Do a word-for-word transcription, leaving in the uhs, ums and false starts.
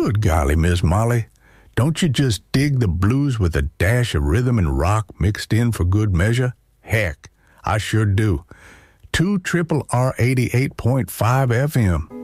Good golly, Miss Molly. Don't you just dig the blues with a dash of rhythm and rock mixed in for good measure? Heck, I sure do. two Triple R eighty-eight point five F M.